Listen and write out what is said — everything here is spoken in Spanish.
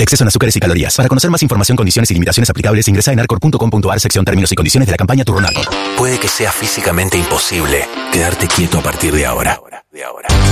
Exceso en azúcares y calorías. Para conocer más información, condiciones y limitaciones aplicables, ingresa en arcor.com.ar, sección términos y condiciones de la campaña Turrón Arcor. Puede que sea físicamente imposible quedarte quieto a partir de ahora.